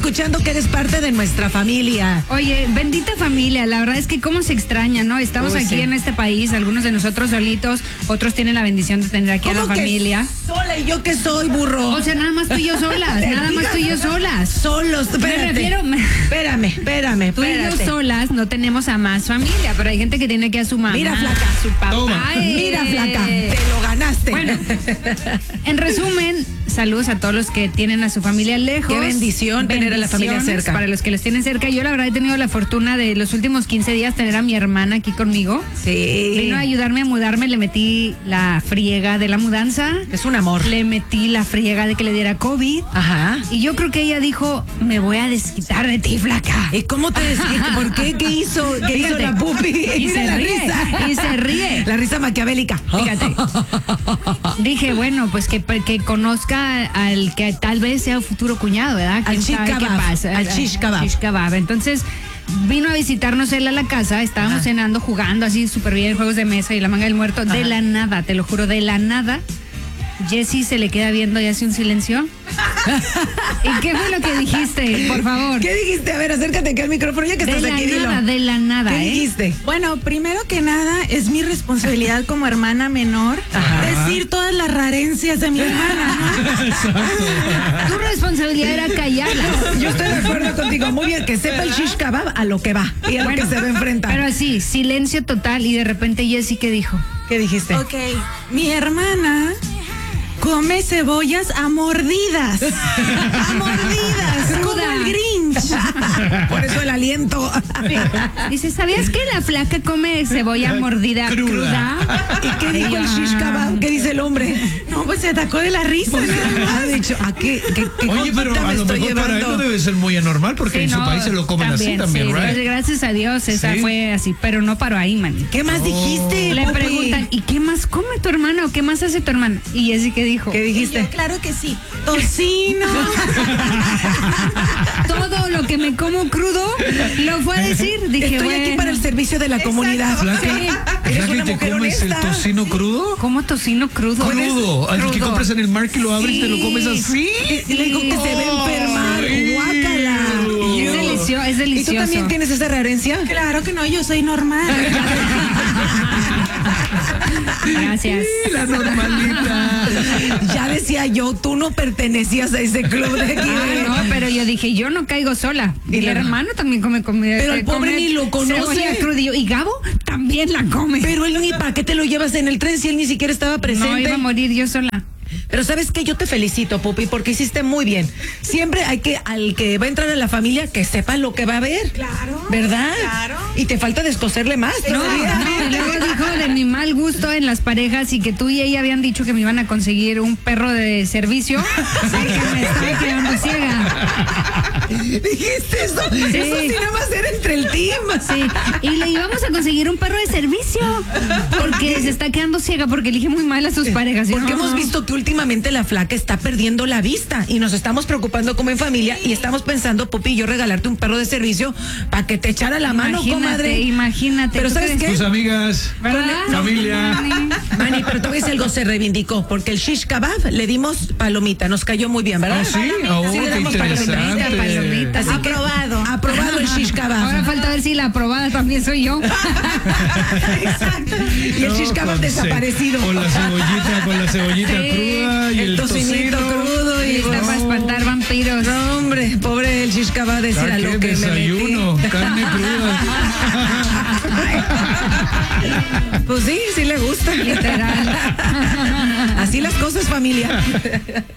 escuchando que eres parte de nuestra familia. Oye, bendita familia, la verdad es que cómo se extraña, ¿no? Estamos aquí en este país, algunos de nosotros solitos, otros tienen la bendición de tener aquí a la familia. Sola, y yo que soy, burro. O sea, nada más tú y yo solas, nada más tú y yo solas. Solos, espérame. Tú y yo solas no tenemos a más familia, pero hay gente que tiene que a su mamá, Mira, flaca, a su papá. Mira, flaca, te lo ganaste. Bueno, en resumen, saludos a todos los que tienen a su familia lejos. Qué bendición tener a la familia cerca. Para los que los tienen cerca, yo la verdad he tenido la fortuna de los últimos 15 días tener a mi hermana aquí conmigo. Sí. Vino a ayudarme a mudarme, le metí la friega de la mudanza. Es un amor. Le metí la friega de que le diera COVID. Ajá. Y yo creo que ella dijo, me voy a desquitar de ti, flaca. ¿Y cómo te desquitas? ¿Por qué? ¿Qué hizo? ¿Qué hizo la pupi? Y se ríe. La risa maquiavélica. Fíjate. Dije, bueno, pues que conozca al que tal vez sea un futuro cuñado, ¿verdad? Al shish kebab. Entonces vino a visitarnos él a la casa, estábamos cenando, jugando así súper bien, juegos de mesa y la manga del muerto. De la nada, te lo juro, de la nada, Jessy se le queda viendo y hace un silencio. ¿Y qué fue lo que dijiste, por favor? ¿Qué dijiste? A ver, acércate aquí al micrófono ya que estás aquí, dilo. De la nada, ¿Qué dijiste? Bueno, primero que nada, es mi responsabilidad como hermana menor decir todas las rarencias de mi hermana, ¿no? Tu responsabilidad era callarla. Yo estoy de acuerdo contigo. Muy bien, que sepa el shish kebab a lo que va y a lo que se va a enfrentar. Pero así, silencio total y de repente Jessy, ¿qué dijo? ¿Qué dijiste? Ok, mi hermana come cebollas a mordidas. A mordidas. Como el Grinch. Por eso el aliento. Dice, ¿sabías que la flaca come cebolla mordida cruda? ¿Y qué dijo el shish kebab? ¿Qué dice el hombre? No, pues se atacó de la risa. Ha dicho, ¿a qué Oye, pero me a lo estoy mejor para él llevando? no debe ser muy anormal porque en su país se lo comen así también, sí, ¿right? Gracias a Dios, esa fue así, pero no paró ahí, man. ¿Qué más dijiste? Le Pupi? preguntan, ¿y qué más come tu hermana o qué más hace tu hermana? Y Jessy, ¿qué dijo? ¿Qué dijiste? Yo, claro que sí. Tocino. Todo lo que me como crudo lo fue a decir. Dije, Estoy aquí para el servicio de la comunidad. Flaca, Eres ¿Flaca, una te mujer comes honesta. el tocino crudo? ¿Cómo tocino crudo? Crudo, al que Crudo. compras en el market y lo abres y te lo comes así. Y le digo que se va a enfermar. Guácala. Es delicioso, es ¿Y delicioso. tú también tienes esa reverencia? Claro que no, yo soy normal. Gracias. La normalita. Ya decía yo, tú no pertenecías a ese club de aquí. No, pero yo dije, yo no caigo sola. Y el hermano también come comida. Pero el pobre ni lo conoce. Cebolla cruda. Y Gabo también la come. Pero él ni para qué te lo llevas en el tren si él ni siquiera estaba presente. No, iba a morir yo sola. Pero ¿sabes qué? Yo te felicito, Pupi, porque hiciste muy bien. Siempre hay que, al que va a entrar a la familia, que sepa lo que va a ver. Claro. ¿Verdad? Claro. Y te falta descoserle más. No, todavía. y luego dijo de mi mal gusto en las parejas y que tú y ella habían dicho que me iban a conseguir un perro de servicio y que me estaba quedando ciega. ¿Dijiste eso? Eso sí nada más era entre el team. Sí, y le íbamos a conseguir un perro de servicio porque se está quedando ciega porque elige muy mal a sus parejas. Porque No. hemos visto que últimamente la flaca está perdiendo la vista y nos estamos preocupando como en familia y estamos pensando, Pupi, yo regalarte un perro de servicio para que te echara la mano, comadre. Imagínate. Pero ¿tú ¿sabes crees? qué? Tus amigas, ¿Verdad? familia. Manny, pero te voy a decir algo, se reivindicó porque el shish kebab le dimos palomita, nos cayó muy bien, ¿verdad? ¿Ah, sí? Oh, Sí, le qué damos interesante. palomita. Así que, aprobado el shish kebab. Ahora falta ver si la aprobada también soy yo. Exacto. Y el shish kebab desaparecido. Con la cebollita Sí, cruda y el tocinito tocino. crudo y Está para espantar vampiros. no, hombre, pobre el shish kebab decir a ¿Qué lo que desayuno? me metí. Carne cruda. Pues sí le gusta. Literal. Así las cosas, familia.